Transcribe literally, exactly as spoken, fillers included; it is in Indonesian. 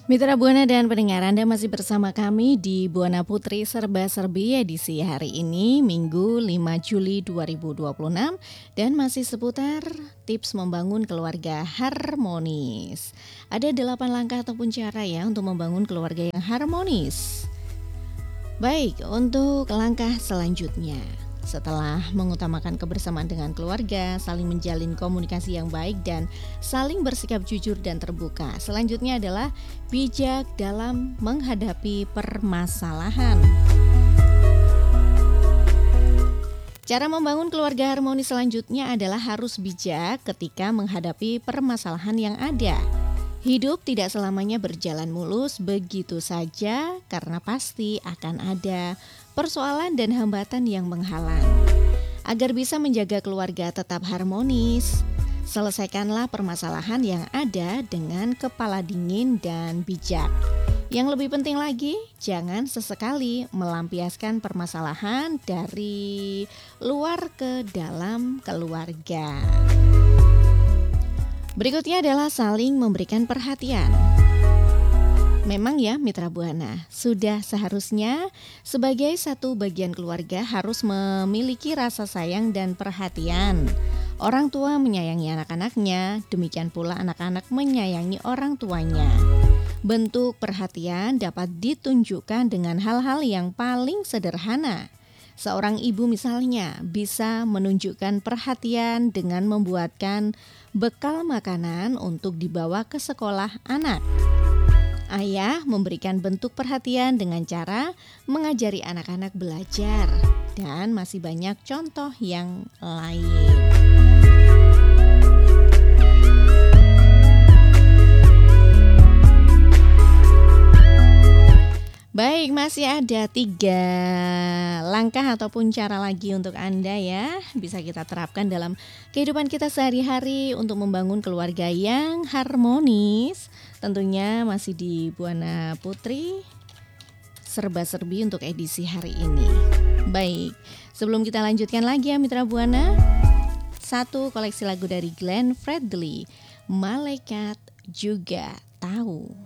Mitra Buana dan pendengar, Anda masih bersama kami di Buana Putri Serba Serbi edisi hari ini Minggu lima Juli dua ribu dua puluh enam dan masih seputar tips membangun keluarga harmonis. Ada delapan langkah ataupun cara ya untuk membangun keluarga yang harmonis. Baik, untuk langkah selanjutnya, setelah mengutamakan kebersamaan dengan keluarga, saling menjalin komunikasi yang baik dan saling bersikap jujur dan terbuka. Selanjutnya adalah bijak dalam menghadapi permasalahan. Cara membangun keluarga harmonis selanjutnya adalah harus bijak ketika menghadapi permasalahan yang ada. Hidup tidak selamanya berjalan mulus begitu saja karena pasti akan ada persoalan dan hambatan yang menghalang. Agar bisa menjaga keluarga tetap harmonis, selesaikanlah permasalahan yang ada dengan kepala dingin dan bijak. Yang lebih penting lagi, jangan sesekali melampiaskan permasalahan dari luar ke dalam keluarga. Berikutnya adalah saling memberikan perhatian. Memang ya Mitra Buana, sudah seharusnya sebagai satu bagian keluarga harus memiliki rasa sayang dan perhatian. Orang tua menyayangi anak-anaknya, demikian pula anak-anak menyayangi orang tuanya. Bentuk perhatian dapat ditunjukkan dengan hal-hal yang paling sederhana. Seorang ibu misalnya bisa menunjukkan perhatian dengan membuatkan bekal makanan untuk dibawa ke sekolah anak. Ayah memberikan bentuk perhatian dengan cara mengajari anak-anak belajar dan masih banyak contoh yang lain. Baik, masih ada tiga langkah ataupun cara lagi untuk Anda ya, bisa kita terapkan dalam kehidupan kita sehari-hari untuk membangun keluarga yang harmonis. Tentunya masih di Buana Putri Serba Serbi untuk edisi hari ini. Baik, sebelum kita lanjutkan lagi ya Mitra Buana, satu koleksi lagu dari Glenn Fredly, Malaikat Juga Tahu.